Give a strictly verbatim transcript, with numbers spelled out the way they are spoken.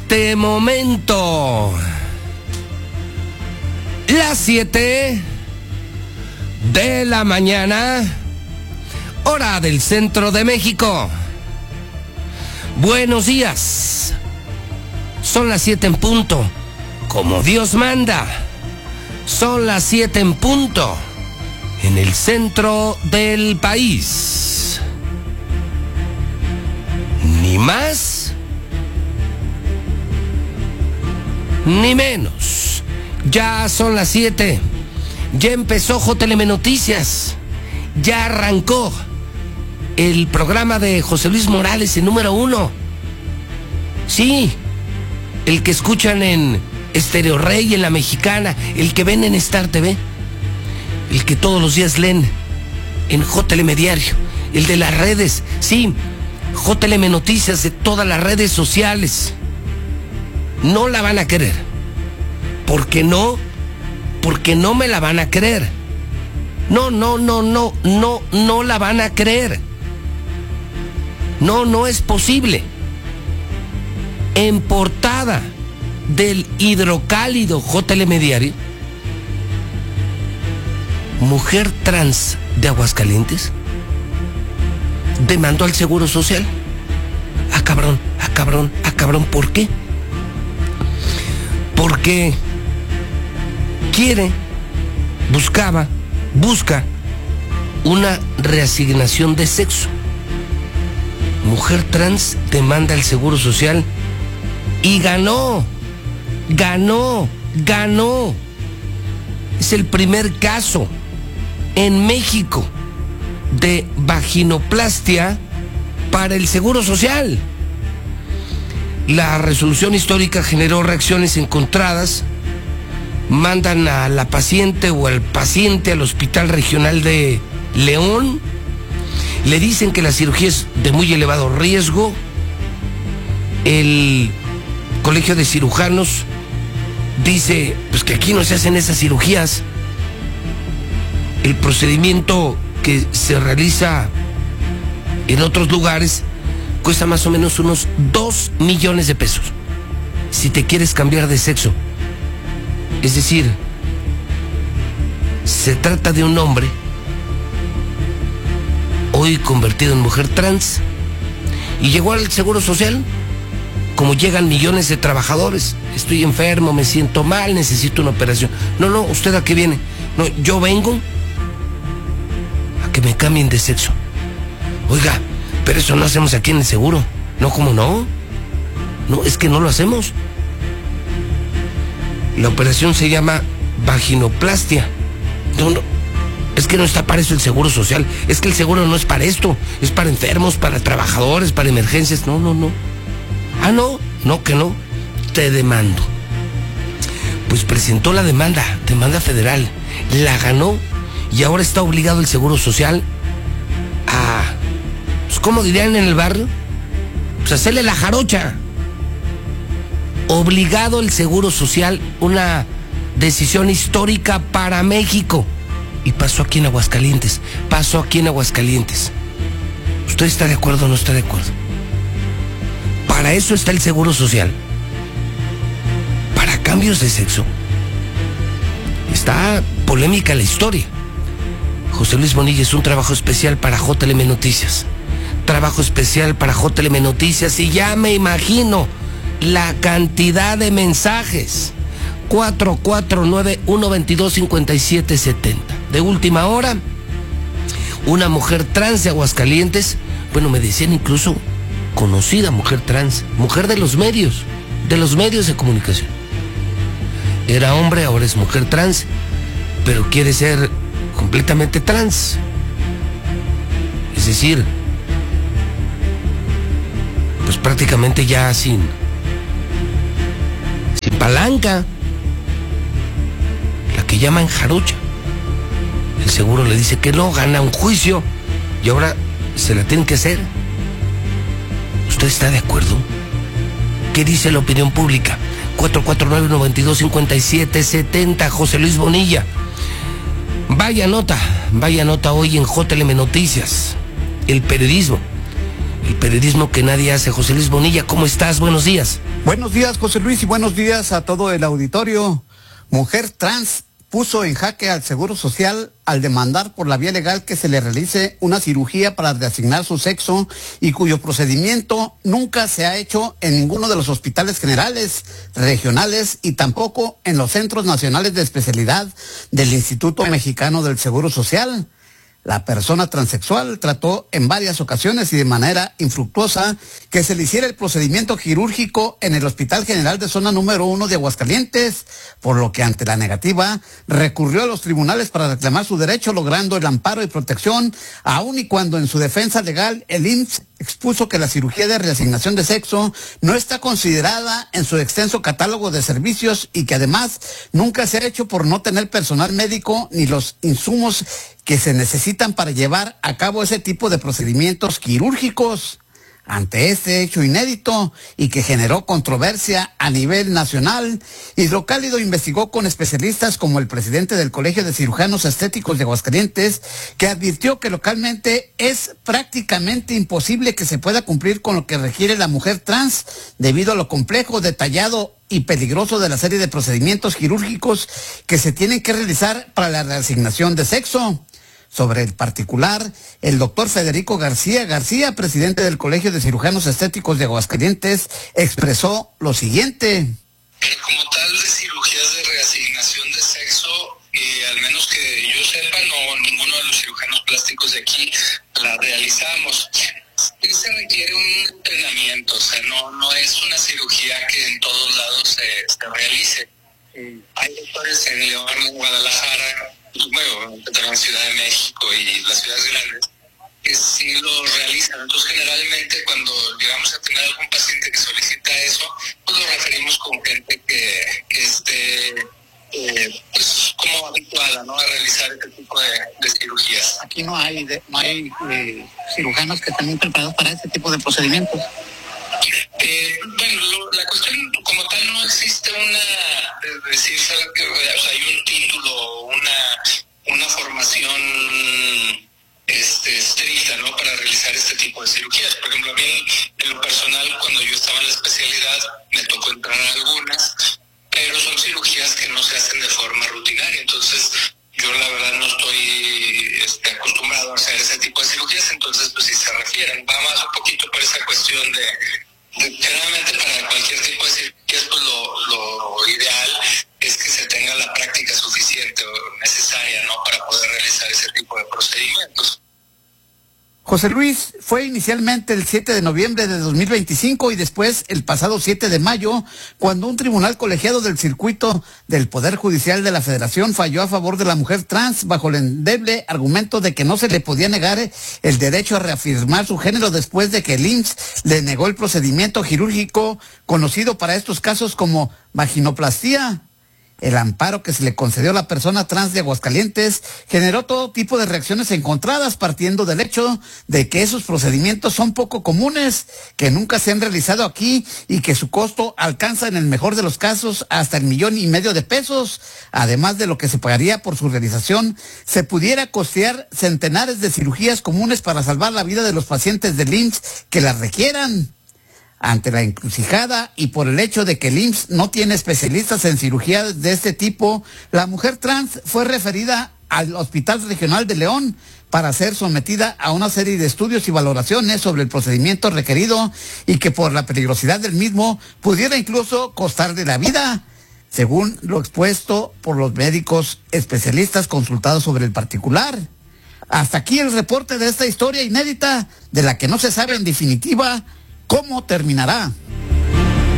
este momento las siete de la mañana, hora del centro de México. Buenos días. Son las siete en punto, como Dios manda. Son las siete en punto, en el centro del país. Ni más, ni menos. Ya son las siete. Ya empezó J L M Noticias. Ya arrancó el programa de José Luis Morales, el número uno. Sí, el que escuchan en Estéreo Rey, en La Mexicana, el que ven en Star T V, el que todos los días leen en J L M Diario, el de las redes, sí, J L M Noticias de todas las redes sociales. No la van a querer. ¿Por qué no? Porque no me la van a creer. No, no, no, no, no, no la van a creer. No, no es posible. En portada del hidrocálido J L M Diario, mujer trans de Aguascalientes demandó al Seguro Social. Ah, cabrón, ah, cabrón, ah, cabrón, ¿por qué? Porque quiere, buscaba, busca una reasignación de sexo. Mujer trans demanda al Seguro Social y ganó, ganó, ganó. Es el primer caso en México de vaginoplastia para el Seguro Social. La resolución histórica generó reacciones encontradas. Mandan a la paciente o al paciente al Hospital Regional de León. Le dicen que la cirugía es de muy elevado riesgo. El Colegio de Cirujanos dice pues que aquí no se hacen esas cirugías. El procedimiento que se realiza en otros lugares cuesta más o menos unos dos millones de pesos si te quieres cambiar de sexo. Es decir, se trata de un hombre hoy convertido en mujer trans y llegó al Seguro Social como llegan millones de trabajadores. Estoy enfermo, me siento mal, necesito una operación. No, no, ¿usted a qué viene? No, yo vengo a que me cambien de sexo. Oiga, pero eso no hacemos aquí en el seguro. No, ¿cómo no? No, es que no lo hacemos. La operación se llama vaginoplastia. No, no, es que no está para eso el Seguro Social. Es que el seguro no es para esto. Es para enfermos, para trabajadores, para emergencias. No, no, no. Ah, no, no, que no. Te demando. Pues presentó la demanda, demanda federal. La ganó y ahora está obligado el Seguro Social a, pues, ¿cómo dirían en el barrio? Pues hacerle la jarocha. Obligado el Seguro Social, una decisión histórica para México. Y pasó aquí en Aguascalientes, pasó aquí en Aguascalientes. ¿Usted está de acuerdo o no está de acuerdo? Para eso está el Seguro Social. Para cambios de sexo. Está polémica la historia. José Luis Bonilla es un trabajo especial para J L M Noticias. Trabajo especial para J L M Noticias y ya me imagino la cantidad de mensajes. Cuatro cuatro nueve, uno dos dos, cinco siete siete cero. De última hora, una mujer trans de Aguascalientes, bueno, me decían incluso conocida mujer trans, mujer de los medios, de los medios de comunicación. Era hombre, ahora es mujer trans, pero quiere ser completamente trans. Es decir, pues prácticamente ya sin sin palanca, la que llaman jarocha. El seguro le dice que no, gana un juicio y ahora se la tienen que hacer. ¿Usted está de acuerdo? ¿Qué dice la opinión pública? cuatro cuatro nueve, uno dos dos, cinco siete siete cero. José Luis Bonilla. Vaya nota, vaya nota hoy en J L M Noticias. El periodismo, el periodismo que nadie hace. José Luis Bonilla, ¿cómo estás? Buenos días. Buenos días, José Luis, y buenos días a todo el auditorio. Mujer trans puso en jaque al Seguro Social al demandar por la vía legal que se le realice una cirugía para reasignar su sexo y cuyo procedimiento nunca se ha hecho en ninguno de los hospitales generales, regionales y tampoco en los centros nacionales de especialidad del Instituto Mexicano del Seguro Social. La persona transexual trató en varias ocasiones y de manera infructuosa que se le hiciera el procedimiento quirúrgico en el Hospital General de Zona número uno de Aguascalientes, por lo que ante la negativa recurrió a los tribunales para reclamar su derecho, logrando el amparo y protección, aun y cuando en su defensa legal el I M S S expuso que la cirugía de reasignación de sexo no está considerada en su extenso catálogo de servicios y que además nunca se ha hecho por no tener personal médico ni los insumos que se necesitan para llevar a cabo ese tipo de procedimientos quirúrgicos. Ante este hecho inédito y que generó controversia a nivel nacional, Hidrocálido investigó con especialistas como el presidente del Colegio de Cirujanos Estéticos de Aguascalientes, que advirtió que localmente es prácticamente imposible que se pueda cumplir con lo que requiere la mujer trans debido a lo complejo, detallado y peligroso de la serie de procedimientos quirúrgicos que se tienen que realizar para la reasignación de sexo. Sobre el particular, el doctor Federico García García, presidente del Colegio de Cirujanos Estéticos de Aguascalientes, expresó lo siguiente. Como tal de cirugías de reasignación de sexo, eh, al menos que yo sepa, no, ninguno de los cirujanos plásticos de aquí la realizamos. Sí se requiere un entrenamiento, o sea, no, no es una cirugía que en todos lados se, se realice. Sí. Hay doctores en León, en Guadalajara, bueno, en la Ciudad de México y las ciudades grandes, que sí lo realizan. Entonces, generalmente cuando llegamos a tener algún paciente que solicita eso, pues lo referimos con gente que, que esté eh, pues como habituada, ¿no?, a realizar este tipo de, de cirugías. Aquí no hay, de, no hay eh, cirujanos que estén preparados para este tipo de procedimientos. Eh, bueno, lo, la cuestión como tal no existe una, de decir, ¿sabes qué? O sea, hay un título, una, una formación este, estricta, ¿no?, para realizar este tipo de cirugías. Por ejemplo, a mí, en lo personal, cuando yo estaba en la especialidad, me tocó entrar a algunas, pero son cirugías que no se hacen de forma rutinaria. Entonces, yo la verdad no estoy este, acostumbrado a hacer ese tipo de cirugías, entonces, pues si se refieren, va más un poquito por esa cuestión de generalmente para cualquier tipo de cirugías, pues lo, lo ideal es que se tenga la práctica suficiente o necesaria, ¿no?, para poder realizar ese tipo de procedimientos. José Luis, fue inicialmente el siete de noviembre de dos mil veinticinco y después el pasado siete de mayo, cuando un tribunal colegiado del circuito del Poder Judicial de la Federación falló a favor de la mujer trans bajo el endeble argumento de que no se le podía negar el derecho a reafirmar su género después de que el I M S S le negó el procedimiento quirúrgico conocido para estos casos como vaginoplastia. El amparo que se le concedió a la persona trans de Aguascalientes generó todo tipo de reacciones encontradas, partiendo del hecho de que esos procedimientos son poco comunes, que nunca se han realizado aquí y que su costo alcanza en el mejor de los casos hasta el millón y medio de pesos. Además de lo que se pagaría por su realización, se pudiera costear centenares de cirugías comunes para salvar la vida de los pacientes del I M S S que las requieran. Ante la encrucijada y por el hecho de que el I M S S no tiene especialistas en cirugías de este tipo, la mujer trans fue referida al Hospital Regional de León para ser sometida a una serie de estudios y valoraciones sobre el procedimiento requerido y que por la peligrosidad del mismo pudiera incluso costarle la vida, según lo expuesto por los médicos especialistas consultados sobre el particular. Hasta aquí el reporte de esta historia inédita de la que no se sabe en definitiva cómo terminará.